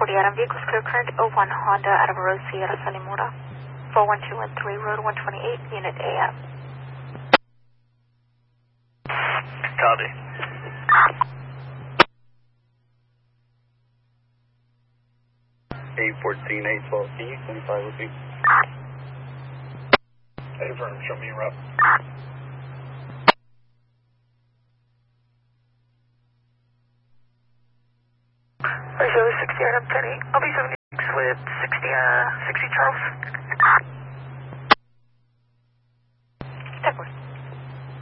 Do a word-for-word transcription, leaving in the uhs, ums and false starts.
forty Adam, vehicles clear current oh one Honda out of Rose Sierra Salimura. four one two one three, road one twenty-eight, unit A M. Copy. eight fourteen, eight twelve, can you twenty-five with me? Hey, firm, show me your route. Ratio sixty Adam, ten eight, I'll be seventy-six with sixty, uh, sixty Charles. Techward.